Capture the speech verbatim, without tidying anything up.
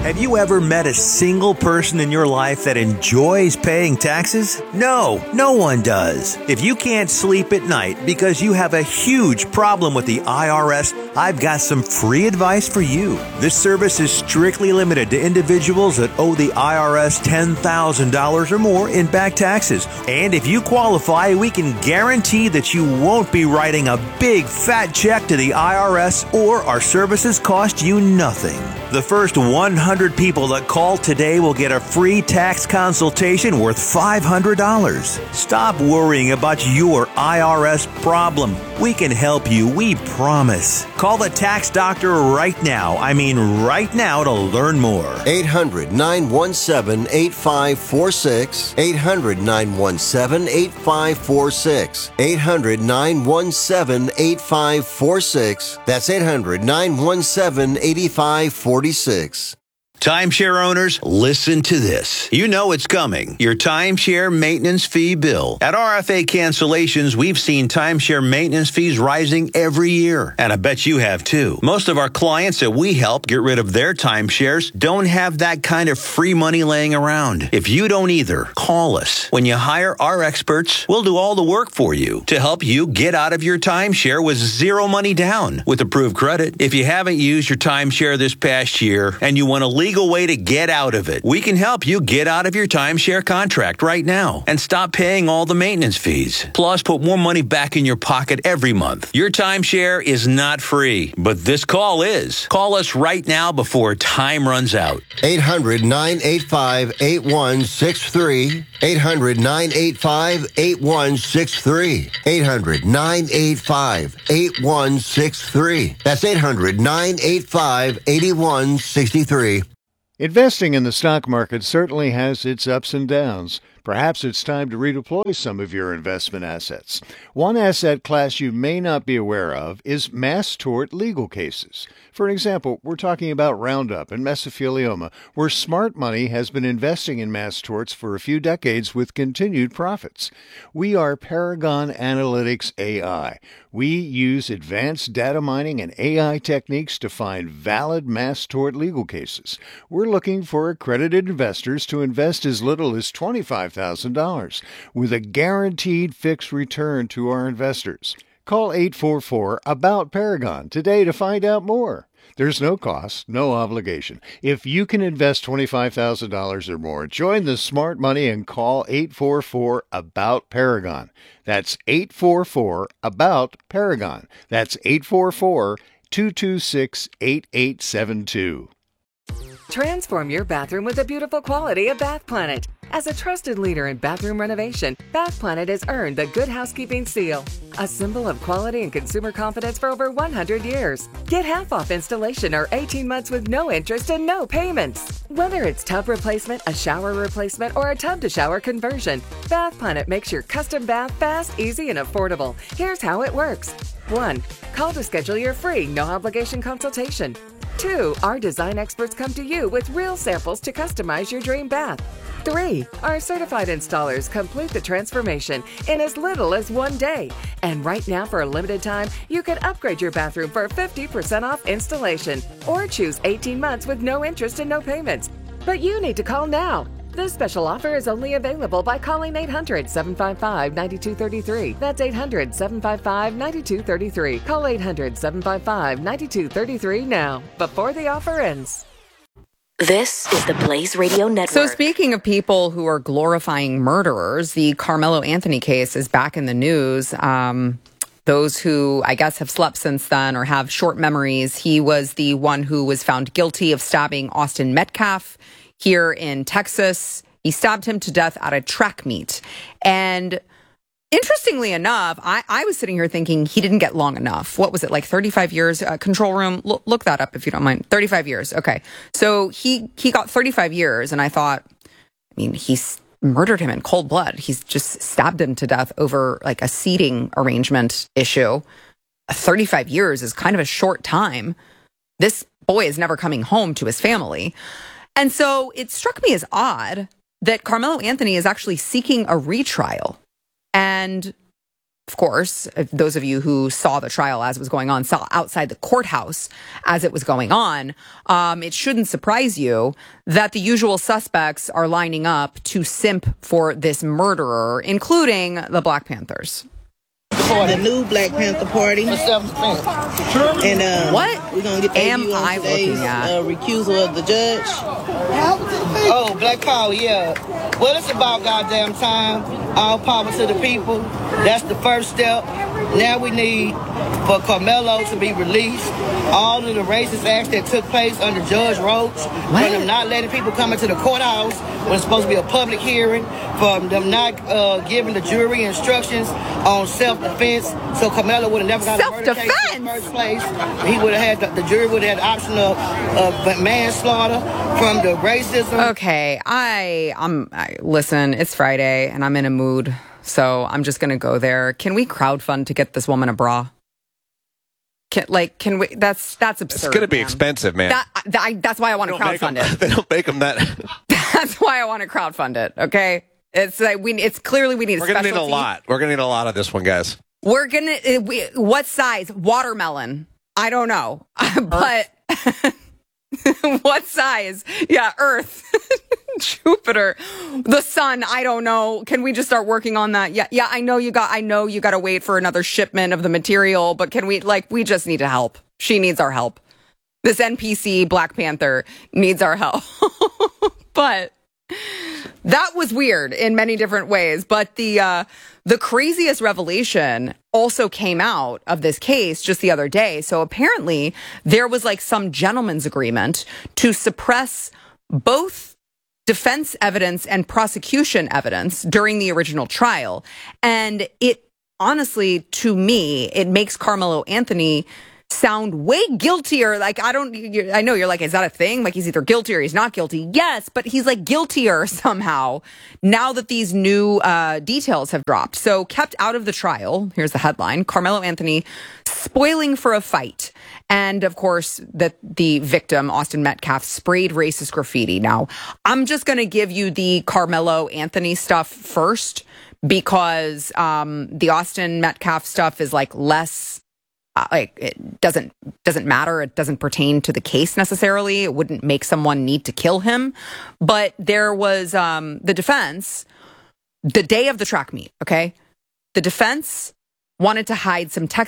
Have you ever met a single person in your life that enjoys paying taxes? No, no one does. If you can't sleep at night because you have a huge problem with the I R S, I've got some free advice for you. This service is strictly limited to individuals that owe the I R S ten thousand dollars or more in back taxes. And if you qualify, we can guarantee that you won't be writing a big fat check to the I R S, or our services cost you nothing. The first one hundred people that call today will get a free tax consultation worth five hundred dollars. Stop worrying about your I R S problem. We can help you, we promise. Call the tax doctor right now. I mean right now to learn more. eight hundred, nine one seven, eight five four six. eight hundred, nine one seven, eight five four six. eight hundred, nine one seven, eight five four six. That's eight hundred, nine one seven, eight five four six. Timeshare owners, listen to this. You know it's coming. Your timeshare maintenance fee bill. At R F A Cancellations, we've seen timeshare maintenance fees rising every year. And I bet you have too. Most of our clients that we help get rid of their timeshares don't have that kind of free money laying around. If you don't either, call us. When you hire our experts, we'll do all the work for you to help you get out of your timeshare with zero money down with approved credit. If you haven't used your timeshare this past year and you want to leave legal way to get out of it, we can help you get out of your timeshare contract right now and stop paying all the maintenance fees. Plus, put more money back in your pocket every month. Your timeshare is not free, but this call is. Call us right now before time runs out. eight hundred, nine eight five, eight one six three. eight hundred, nine eight five, eight one six three. eight hundred, nine eight five, eight one six three. That's eight hundred, nine eight five, eight one six three. Investing in the stock market certainly has its ups and downs. Perhaps it's time to redeploy some of your investment assets. One asset class you may not be aware of is mass tort legal cases. For example, we're talking about Roundup and mesothelioma, where smart money has been investing in mass torts for a few decades with continued profits. We are Paragon Analytics A I. We use advanced data mining and A I techniques to find valid mass tort legal cases. We're looking for accredited investors to invest as little as twenty-five thousand dollars with a guaranteed fixed return to our investors. Call eight four four, ABOUT Paragon today to find out more. There's no cost, no obligation. If you can invest twenty-five thousand dollars or more, join the smart money and call eight four four, ABOUT Paragon. That's eight four four, ABOUT Paragon. That's eight four four, two two six, eight eight seven two. Transform your bathroom with the beautiful quality of Bath Planet. As a trusted leader in bathroom renovation, Bath Planet has earned the Good Housekeeping seal, a symbol of quality and consumer confidence for over one hundred years. Get half off installation or eighteen months with no interest and no payments. Whether it's tub replacement, a shower replacement, or a tub-to-shower conversion, Bath Planet makes your custom bath fast, easy, and affordable. Here's how it works. one. Call to schedule your free, no-obligation consultation. two. Our design experts come to you with real samples to customize your dream bath. three. Our certified installers complete the transformation in as little as one day. And right now, for a limited time, you can upgrade your bathroom for fifty percent off installation or choose eighteen months with no interest and no payments. But you need to call now. This special offer is only available by calling eight hundred, seven five five, nine two three three. That's eight hundred, seven five five, nine two three three. Call eight hundred, seven five five, nine two three three now, before the offer ends. This is the Blaze Radio Network. So speaking of people who are glorifying murderers, the Carmelo Anthony case is back in the news. Um, those who, I guess, have slept since then or have short memories, he was the one who was found guilty of stabbing Austin Metcalf here in Texas. He stabbed him to death at a track meet. And interestingly enough, I, I was sitting here thinking he didn't get long enough. What was it, like thirty-five years? Uh, control room, look, look that up if you don't mind. thirty-five years. Okay. So he, he got thirty-five years, and I thought, I mean, he's murdered him in cold blood. He's just stabbed him to death over like a seating arrangement issue. thirty-five years is kind of a short time. This boy is never coming home to his family. And so it struck me as odd that Carmelo Anthony is actually seeking a retrial. And of course, if those of you who saw the trial as it was going on, saw outside the courthouse as it was going on, um, it shouldn't surprise you that the usual suspects are lining up to simp for this murderer, including the Black Panthers. The new Black Panther Party. And uh, what we're gonna get the am view on I today's, looking at? Uh, recusal of the judge. Oh, Black Power, yeah. Well, it's about goddamn time. All power to the people. That's the first step. Now we need for Carmelo to be released. All of the racist acts that took place under Judge Roach, from them not letting people come into the courthouse when it's supposed to be a public hearing, from them not uh, giving the jury instructions on self-defense, so Carmelo would have never got a murder case in the first place. He would have had the, the jury would have had the option of, of manslaughter from the racism. Okay, I I'm I, listen. It's Friday and I'm in a mood, so I'm just gonna go there. Can we crowdfund to get this woman a bra? Can, like, can we? That's that's absurd. It's going to be man. expensive, man. That, that, I, that's why I want to crowdfund it. They don't make them that. That's why I want to crowdfund it. Okay, it's like we. It's clearly we need. We're a going to need a specialty. lot. We're going to need a lot of this one, guys. We're gonna. uh, We, what size? Watermelon. I don't know, but what size? Yeah, Earth, Jupiter, the sun. I don't know. Can we just start working on that? Yeah, yeah. I know you got. I know you got to wait for another shipment of the material, but can we? Like, we just need to help. She needs our help. This N P C Black Panther needs our help. But that was weird in many different ways. But the uh, the craziest revelation also came out of this case just the other day. So apparently there was like some gentleman's agreement to suppress both defense evidence and prosecution evidence during the original trial. And it honestly, to me, it makes Carmelo Anthony sound way guiltier. Like, I don't, I know you're like, is that a thing? Like, he's either guilty or he's not guilty. Yes, but he's like guiltier somehow now that these new uh, details have dropped. So kept out of the trial. Here's the headline: Carmelo Anthony spoiling for a fight. And of course, that the victim, Austin Metcalf, sprayed racist graffiti. Now, I'm just going to give you the Carmelo Anthony stuff first, because um, the Austin Metcalf stuff is like less, uh, like it doesn't doesn't matter. It doesn't pertain to the case necessarily. It wouldn't make someone need to kill him. But there was um, the defense, the day of the track meet, okay? The defense wanted to hide some text